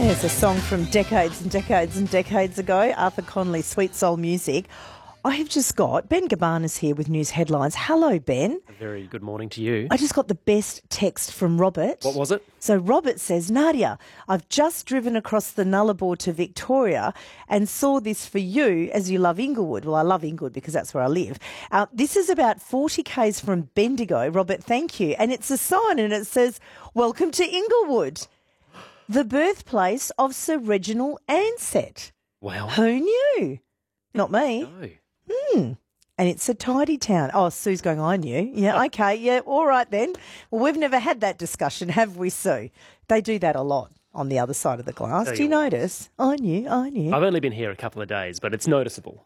It's a song from decades and decades and decades ago. Arthur Conley, Sweet Soul Music. I have just got Ben Gabbana's here with news headlines. Hello, Ben. A very good morning to you. I just got the best text from Robert. What was it? So Robert says, Nadia, I've just driven across the Nullarbor to Victoria and saw this for you as you love Inglewood. Well, I love Inglewood because that's where I live. This is about 40 k's from Bendigo. Robert, thank you. And it's a sign and it says, welcome to Inglewood, the birthplace of Sir Reginald Ansett. Wow. Who knew? Not me. No. And it's a tidy town. Oh, Sue's going, I knew. Yeah, okay, yeah, all right then. Well, we've never had that discussion, have we, Sue? They do that a lot on the other side of the glass. Tell Do you you what. notice? I knew. I've only been here a couple of days, but it's noticeable.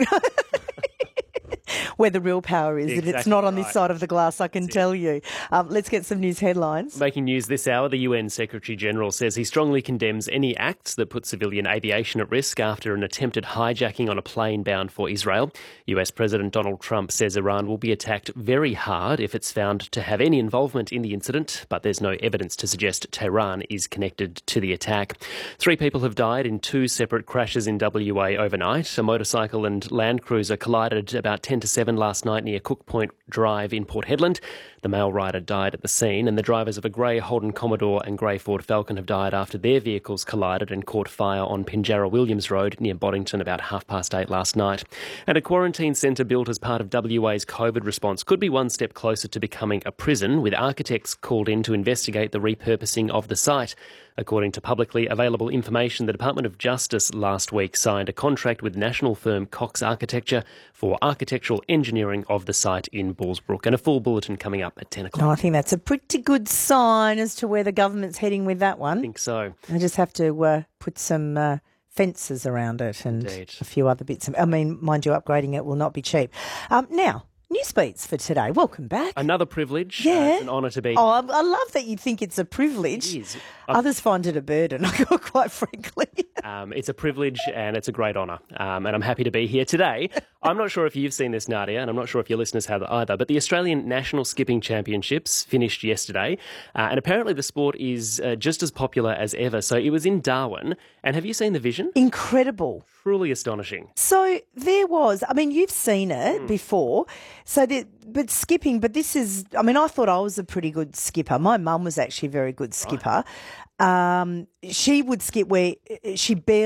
Where the real power is, and it's Exactly not on this right. side of the glass, I can tell you. Let's get some news headlines. Making news this hour, the UN Secretary-General says he strongly condemns any acts that put civilian aviation at risk after an attempted hijacking on a plane bound for Israel. US President Donald Trump says Iran will be attacked very hard if it's found to have any involvement in the incident, but there's no evidence to suggest Tehran is connected to the attack. 3 people have died in 2 separate crashes in WA overnight. A motorcycle and Land Cruiser collided about 10 to 7 last night near Cook Point Drive in Port Hedland. The male rider died at the scene, and the drivers of a grey Holden Commodore and grey Ford Falcon have died after their vehicles collided and caught fire on Pinjarra Williams Road near Boddington about 8:30 last night. And a quarantine centre built as part of WA's COVID response could be one step closer to becoming a prison, with architects called in to investigate the repurposing of the site. According to publicly available information, the Department of Justice last week signed a contract with national firm Cox Architecture for architectural engineering of the site in Ballsbrook. And a full bulletin coming up at 10 o'clock. No, I think that's a pretty good sign as to where the government's heading with that one. I think so. I just have to put some fences around it and Indeed. a few other bits. I mean, mind you, upgrading it will not be cheap. Now, news beats for today. Welcome back. Another privilege. Yeah. It's an honour to be. Oh, I love that you think it's a privilege. It is. Others find it a burden, quite frankly. It's a privilege and it's a great honour. And I'm happy to be here today. I'm not sure if you've seen this, Nadia, and I'm not sure if your listeners have either, but the Australian National Skipping Championships finished yesterday. And apparently the sport is just as popular as ever. So it was in Darwin. And have you seen the vision? Incredible. Truly astonishing. So there was, I mean, you've seen it before, but skipping, but this is, I mean, I thought I was a pretty good skipper. My mum was actually a very good skipper. She would skip where she barely